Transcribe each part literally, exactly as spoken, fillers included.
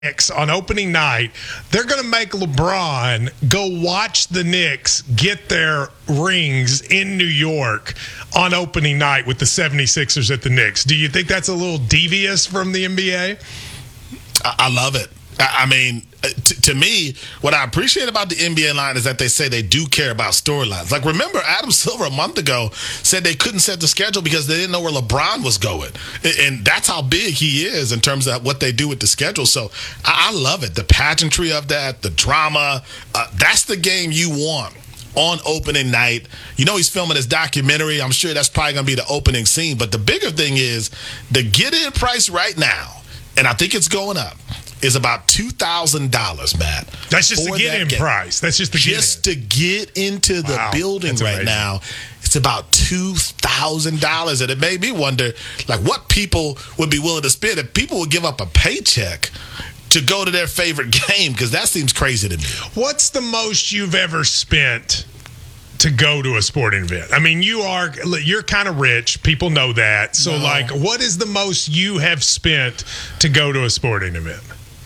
Knicks on opening night, they're going to make LeBron go watch the Knicks get their rings in New York on opening night with the seventy-sixers at the Knicks. Do you think that's a little devious from the N B A? I, I love it. I, I mean, t- to me, what I appreciate about the N B A line is that they say they do care about storylines. Like, remember, Adam Silver a month ago said they couldn't set the schedule because they didn't know where LeBron was going. And, and that's how big he is in terms of what they do with the schedule. So I, I love it. The pageantry of that, the drama, uh, that's the game you want on opening night. You know he's filming his documentary. I'm sure that's probably going to be the opening scene. But the bigger thing is the get-in price right now, and I think it's going up, is about two thousand dollars, Matt. That's just the get-in price. That's just the get-in. Just to get into the Wow, building that's right amazing. now, it's about two thousand dollars. And it made me wonder, like, what people would be willing to spend if people would give up a paycheck to go to their favorite game, because that seems crazy to me. What's the most you've ever spent to go to a sporting event? I mean, you are, you're kind of rich. People know that. So, No. like, what is the most you have spent to go to a sporting event?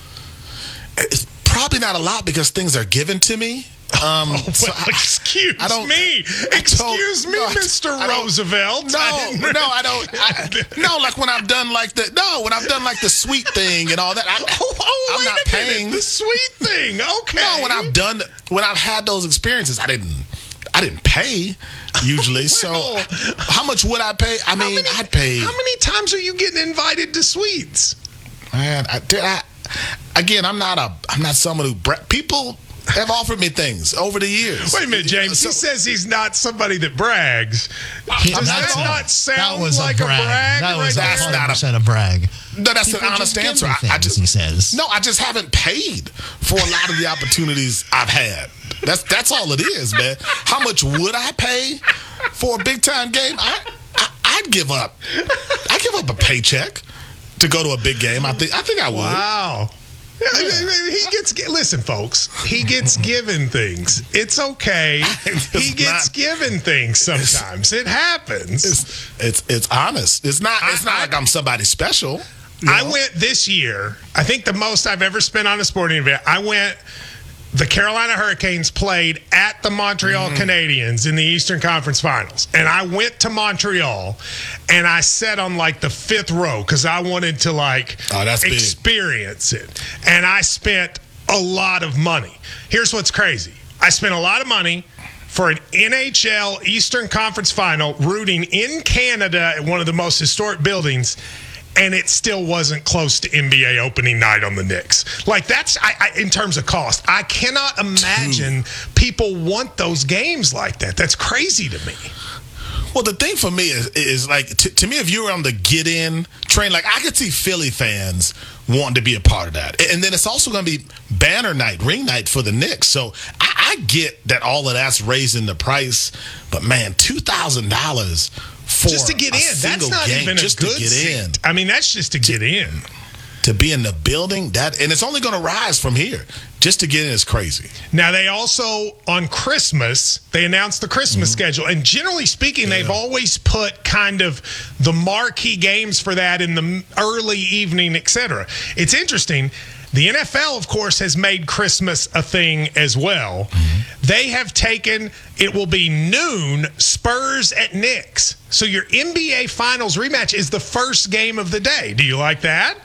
It's probably not a lot because things are given to me. Um, Well, so I- excuse I don't- me. I Excuse don't- me, no, I- Mister I don't- Roosevelt. No, I didn't- no, I don't. I, no, like when I've done like the no, when I've done like the sweet thing and all that. I, Oh, oh, I'm wait not a minute. paying. The sweet thing. Okay. No, when I've done when I've had those experiences, I didn't. I didn't pay usually. So Well, how much would I pay? I mean, many- I'd pay. How many times are you getting invited to suites? Man, I, I, again, I'm not a. I'm not someone who bra- people have offered me things over the years. Wait a minute, James. So- he says he's not somebody that brags. He- Does that that's a- not sound that was like a a brag. brag? That was right That's there? one not hundred a- percent a brag. No, that's People an honest just give answer. me I, I things, just he says. no, I just haven't paid for a lot of the opportunities I've had. That's that's all it is, man. How much would I pay for a big time game? I, I I'd give up. I'd give up a paycheck to go to a big game. I think I think I would. Wow. Yeah, He gets listen, folks. He gets given things. It's okay. He gets not- given things sometimes. It happens. It's it's it's honest. It's not it's not I- like I'm somebody special. you I know? went this year. I think the most I've ever spent on a sporting event. I went. The Carolina Hurricanes played at the Montreal Mm-hmm. Canadiens in the Eastern Conference Finals. And I went to Montreal and I sat on like the fifth row because I wanted to like Oh, that's big. experience it. And I spent a lot of money. Here's what's crazy. I spent a lot of money for an N H L Eastern Conference Final rooting in Canada at one of the most historic buildings. And it still wasn't close to N B A opening night on the Knicks. Like, that's, I, I, in terms of cost, I cannot imagine people want those games like that. That's crazy to me. Well, the thing for me is, is like, t- to me, if you were on the get-in train, like, I could see Philly fans wanting to be a part of that. And then it's also going to be banner night, ring night for the Knicks. So I, I get that all of that's raising the price. But, man, two thousand dollars for Just to get a in. That's single not game, even a just good to get seat. in. I mean, that's just to get in. To be in the building, that and it's only going to rise from here. Just to get in is crazy. Now, they also, on Christmas, they announced the Christmas Mm-hmm. schedule. And generally speaking, they've always put kind of the marquee games for that in the early evening, et cetera. It's interesting. The N F L, of course, has made Christmas a thing as well. Mm-hmm. They have taken, it will be noon, Spurs at Knicks. So your N B A Finals rematch is the first game of the day. Do you like that?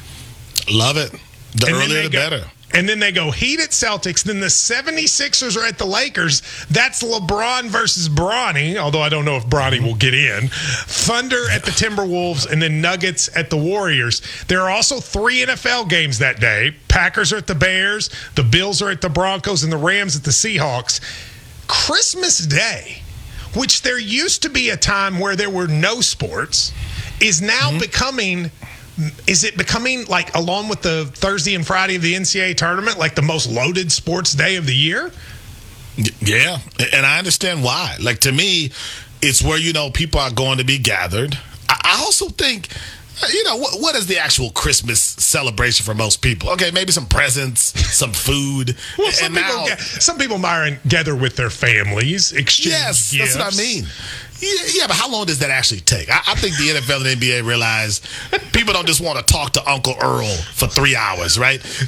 Love it. The And then earlier, they the go- better. And then they go Heat at Celtics. Then the seventy-sixers are at the Lakers. That's LeBron versus Bronny, although I don't know if Bronny will get in. Thunder at the Timberwolves, and then Nuggets at the Warriors. There are also three N F L games that day. Packers are at the Bears, the Bills are at the Broncos, and the Rams at the Seahawks. Christmas Day, which there used to be a time where there were no sports, is now Mm-hmm. becoming... Is it becoming, like, along with the Thursday and Friday of the N C double A tournament, like the most loaded sports day of the year? Yeah, and I understand why. Like, to me, it's where, you know, people are going to be gathered. I I also think, you know, what, what is the actual Christmas celebration for most people? Okay, maybe some presents, some food. Well, some and people, now, ga- some people might gather with their families, exchange yes, gifts. that's what I mean. Yeah, yeah, but how long does that actually take? I, I think the N F L and N B A realize people don't just want to talk to Uncle Earl for three hours, right?